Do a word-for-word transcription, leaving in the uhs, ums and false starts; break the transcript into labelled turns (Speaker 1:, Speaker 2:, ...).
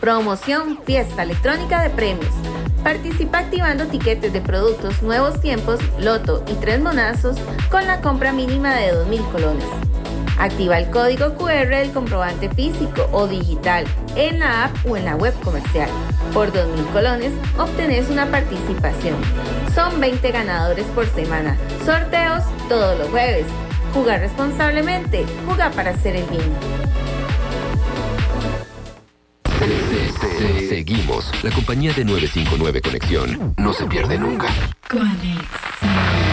Speaker 1: Promoción Fiesta Electrónica de Premios. Participa activando tiquetes de productos Nuevos Tiempos, Loto y Tres Monazos con la compra mínima de dos mil colones. Activa el código cu erre del comprobante físico o digital en la app o en la web comercial. Por dos mil colones obtenés una participación. Son veinte ganadores por semana. Sorteos todos los jueves. Jugar responsablemente. Juega para hacer el bien.
Speaker 2: Seguimos. La compañía de nueve cinco nueve Conexión no se pierde nunca.
Speaker 3: Conexión.